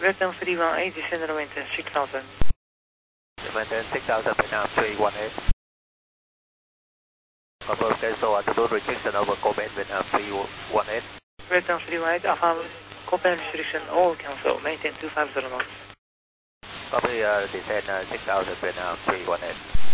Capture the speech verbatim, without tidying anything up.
Vietnam three one eight, descend and maintain six thousand. Maintain six thousand, Vietnam three one eight. Confirm cancel altitude restriction over Copen, Vietnam three one eight. Vietnam three one eight, affirm Copen restriction all cancel, maintain two five zero knots. Copy, uh, descend uh, six thousand, Vietnam three one eight.